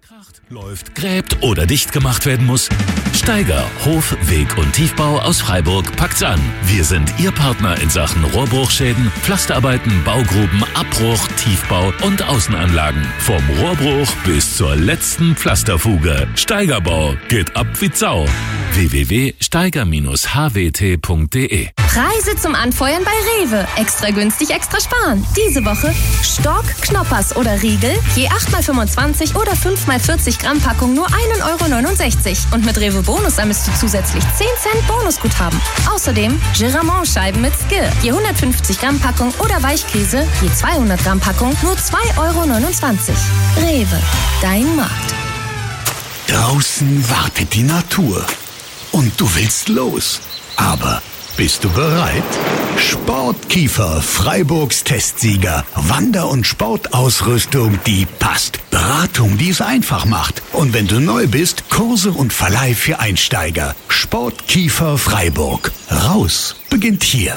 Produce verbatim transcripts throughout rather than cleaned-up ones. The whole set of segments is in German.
Kracht, läuft, gräbt oder dicht gemacht werden muss? Steiger Hof-, Weg- und Tiefbau aus Freiburg packt's an. Wir sind Ihr Partner in Sachen Rohrbruchschäden, Pflasterarbeiten, Baugruben, Abbruch, Tiefbau und Außenanlagen. Vom Rohrbruch bis zur letzten Pflasterfuge. Steigerbau geht ab wie Sau. w w w punkt steiger Bindestrich h w t punkt d e Preise zum Anfeuern bei Rewe. Extra günstig, extra sparen. Diese Woche Stork, Knoppers oder Riegel, je acht mal fünfundzwanzig oder fünf mal vierzig Gramm Packung nur ein Euro neunundsechzig. Und mit Rewe Bonus sammelst du zusätzlich zehn Cent Bonusguthaben. Außerdem Giramont-Scheiben mit Skill, je hundertfünfzig Gramm Packung oder Weichkäse, je zweihundert Gramm Packung nur zwei Euro neunundzwanzig. Rewe, dein Markt. Draußen wartet die Natur. Und du willst los. Aber bist du bereit? Sportkiefer, Freiburgs Testsieger. Wander- und Sportausrüstung, die passt. Beratung, die es einfach macht. Und wenn du neu bist, Kurse und Verleih für Einsteiger. Sportkiefer Freiburg. Raus beginnt hier.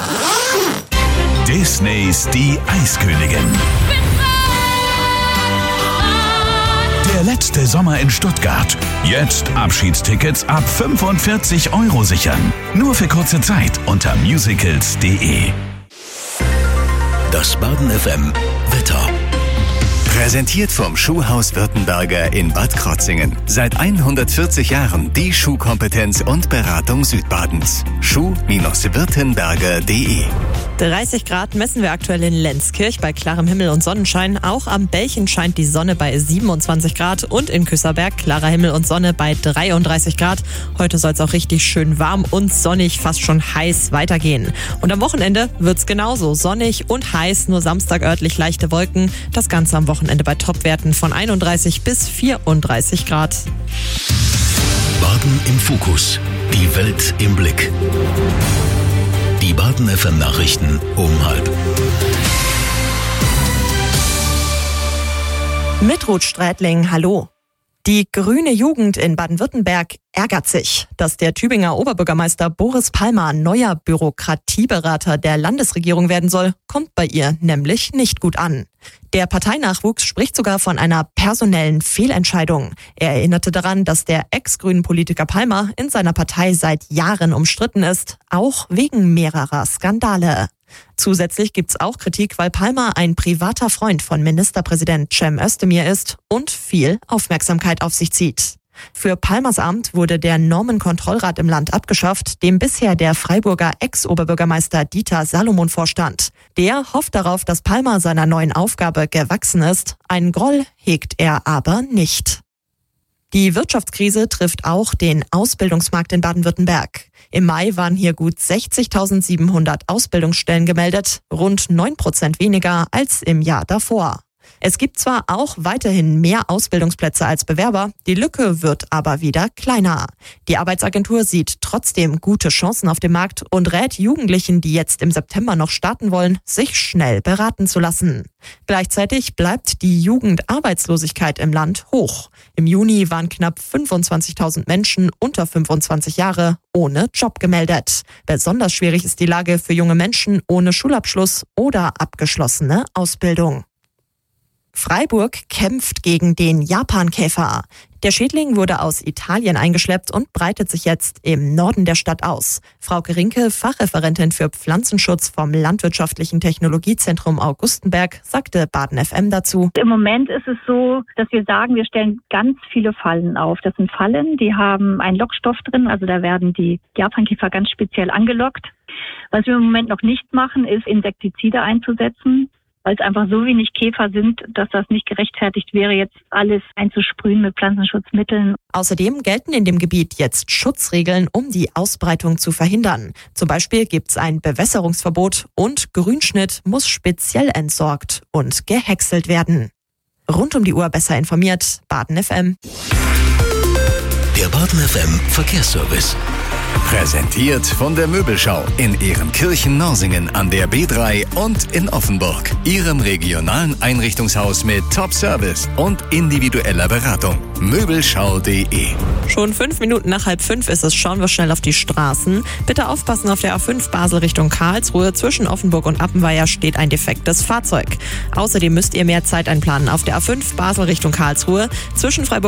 Disneys Die Eiskönigin. Der letzte Sommer in Stuttgart. Jetzt Abschiedstickets ab fünfundvierzig Euro sichern. Nur für kurze Zeit unter musicals punkt d e. Das Baden F M Wetter. Präsentiert vom Schuhhaus Württemberger in Bad Krotzingen. Seit hundertvierzig Jahren die Schuhkompetenz und Beratung Südbadens. schuh Württemberger punkt d e. dreißig Grad messen wir aktuell in Lenzkirch bei klarem Himmel und Sonnenschein. Auch am Bällchen scheint die Sonne bei siebenundzwanzig Grad und in Küsserberg klarer Himmel und Sonne bei dreiunddreißig Grad. Heute soll es auch richtig schön warm und sonnig, fast schon heiß weitergehen. Und am Wochenende wird's genauso sonnig und heiß, nur Samstag örtlich leichte Wolken. Das Ganze am Wochenende bei Topwerten von einunddreißig bis vierunddreißig Grad. Baden im Fokus. Die Welt im Blick. Die Baden F M Nachrichten um halb. Mit Ruth Strätling, hallo. Die grüne Jugend in Baden-Württemberg ärgert sich, dass der Tübinger Oberbürgermeister Boris Palmer neuer Bürokratieberater der Landesregierung werden soll, kommt bei ihr nämlich nicht gut an. Der Parteinachwuchs spricht sogar von einer personellen Fehlentscheidung. Er erinnerte daran, dass der ex-grünen Politiker Palmer in seiner Partei seit Jahren umstritten ist, auch wegen mehrerer Skandale. Zusätzlich gibt's auch Kritik, weil Palmer ein privater Freund von Ministerpräsident Cem Özdemir ist und viel Aufmerksamkeit auf sich zieht. Für Palmers Amt wurde der Normenkontrollrat im Land abgeschafft, dem bisher der Freiburger Ex-Oberbürgermeister Dieter Salomon vorstand. Der hofft darauf, dass Palmer seiner neuen Aufgabe gewachsen ist. Einen Groll hegt er aber nicht. Die Wirtschaftskrise trifft auch den Ausbildungsmarkt in Baden-Württemberg. Im Mai waren hier gut sechzigtausendsiebenhundert Ausbildungsstellen gemeldet, rund neun Prozent weniger als im Jahr davor. Es gibt zwar auch weiterhin mehr Ausbildungsplätze als Bewerber, die Lücke wird aber wieder kleiner. Die Arbeitsagentur sieht trotzdem gute Chancen auf dem Markt und rät Jugendlichen, die jetzt im September noch starten wollen, sich schnell beraten zu lassen. Gleichzeitig bleibt die Jugendarbeitslosigkeit im Land hoch. Im Juni waren knapp fünfundzwanzigtausend Menschen unter fünfundzwanzig Jahre ohne Job gemeldet. Besonders schwierig ist die Lage für junge Menschen ohne Schulabschluss oder abgeschlossene Ausbildung. Freiburg kämpft gegen den Japankäfer. Der Schädling wurde aus Italien eingeschleppt und breitet sich jetzt im Norden der Stadt aus. Frauke Rinke, Fachreferentin für Pflanzenschutz vom Landwirtschaftlichen Technologiezentrum Augustenberg, sagte Baden F M dazu. Im Moment ist es so, dass wir sagen, wir stellen ganz viele Fallen auf. Das sind Fallen, die haben einen Lockstoff drin, also da werden die Japankäfer ganz speziell angelockt. Was wir im Moment noch nicht machen, ist Insektizide einzusetzen, weil es einfach so wenig Käfer sind, dass das nicht gerechtfertigt wäre, jetzt alles einzusprühen mit Pflanzenschutzmitteln. Außerdem gelten in dem Gebiet jetzt Schutzregeln, um die Ausbreitung zu verhindern. Zum Beispiel gibt es ein Bewässerungsverbot und Grünschnitt muss speziell entsorgt und gehäckselt werden. Rund um die Uhr besser informiert, Baden F M. Der Baden F M Verkehrsservice. Präsentiert von der Möbelschau in Ehrenkirchen-Norsingen an der B drei und in Offenburg. Ihrem regionalen Einrichtungshaus mit Top-Service und individueller Beratung. Möbelschau punkt d e. Schon fünf Minuten nach halb fünf ist es. Schauen wir schnell auf die Straßen. Bitte aufpassen, auf der A fünf Basel Richtung Karlsruhe. Zwischen Offenburg und Appenweier steht ein defektes Fahrzeug. Außerdem müsst ihr mehr Zeit einplanen auf der A fünf Basel Richtung Karlsruhe. Zwischen Freiburg